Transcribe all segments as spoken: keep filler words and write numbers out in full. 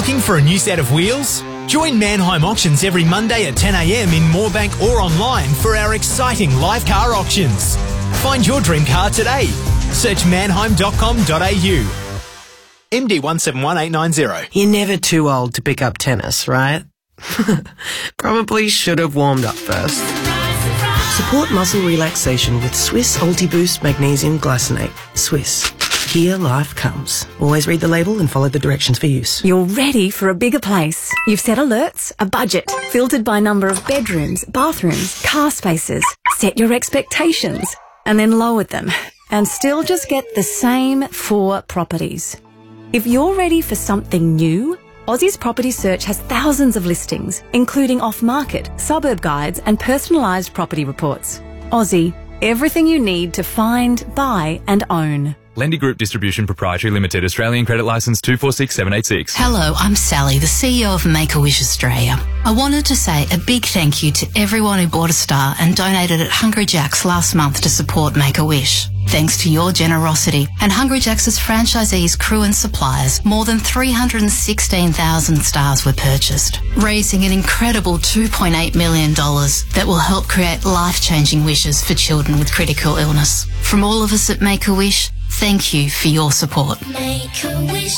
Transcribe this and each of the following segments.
Looking for a new set of wheels? Join Mannheim Auctions every Monday at ten a m in Moorebank or online for our exciting live car auctions. Find your dream car today. Search mannheim dot com dot a u. M D one seven one eight nine zero. You're never too old to pick up tennis, right? Probably should have warmed up first. Support muscle relaxation with Swiss Ultiboost Magnesium Glycinate. Swiss. Here life comes. Always read the label and follow the directions for use. You're ready for a bigger place. You've set alerts, a budget, filtered by number of bedrooms, bathrooms, car spaces. Set your expectations and then lowered them and still just get the same four properties. If you're ready for something new, Aussie's Property Search has thousands of listings, including off-market, suburb guides and personalised property reports. Aussie, everything you need to find, buy and own. Lendy Group Distribution Proprietary Limited, Australian Credit Licence two four six seven eight six. Hello, I'm Sally, the C E O of Make-A-Wish Australia. I wanted to say a big thank you to everyone who bought a star and donated at Hungry Jack's last month to support Make-A-Wish. Thanks to your generosity and Hungry Jack's franchisees, crew and suppliers, more than three hundred sixteen thousand stars were purchased, raising an incredible two point eight million dollars that will help create life-changing wishes for children with critical illness. From all of us at Make-A-Wish, thank you for your support. Make-A-Wish.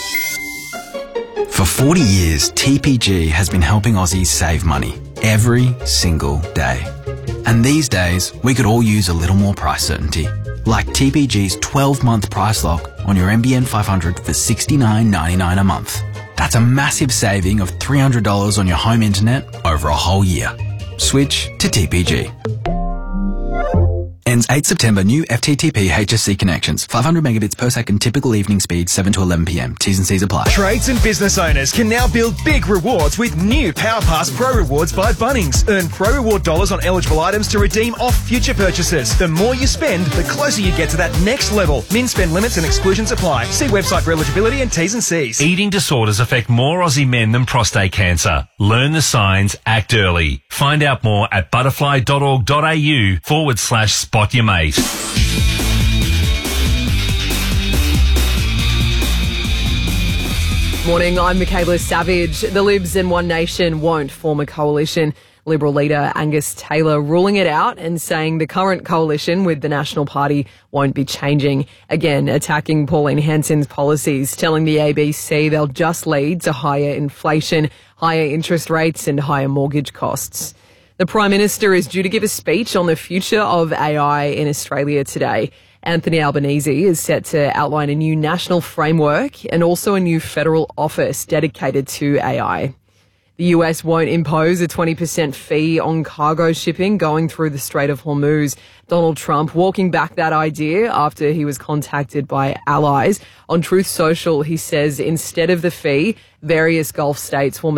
For forty years, T P G has been helping Aussies save money every single day. And these days, we could all use a little more price certainty. Like T P G's twelve-month price lock on your N B N five hundred for sixty-nine ninety-nine a month. That's a massive saving of three hundred dollars on your home internet over a whole year. Switch to T P G. Ends eighth September. New F T T P H S C connections. five hundred megabits per second typical evening speed, seven to eleven p m. T's and C's apply. Trades and business owners can now build big rewards with new PowerPass Pro Rewards by Bunnings. Earn Pro Reward dollars on eligible items to redeem off future purchases. The more you spend, the closer you get to that next level. Min spend limits and exclusions apply. See website for eligibility and T's and C's. Eating disorders affect more Aussie men than prostate cancer. Learn the signs, act early. Find out more at butterfly.org.au forward slash spot your mate. Morning, I'm Michaela Savage. The Libs and One Nation won't form a coalition. Liberal leader Angus Taylor ruling it out and saying the current coalition with the National Party won't be changing. Again, attacking Pauline Hanson's policies, telling the A B C they'll just lead to higher inflation, higher interest rates and higher mortgage costs. The Prime Minister is due to give a speech on the future of A I in Australia today. Anthony Albanese is set to outline a new national framework and also a new federal office dedicated to A I. The U S won't impose a twenty percent fee on cargo shipping going through the Strait of Hormuz. Donald Trump walking back that idea after he was contacted by allies. On Truth Social, he says instead of the fee, various Gulf states will make